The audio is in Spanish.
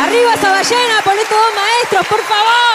Arriba esa ballena, poné todos maestros, por favor.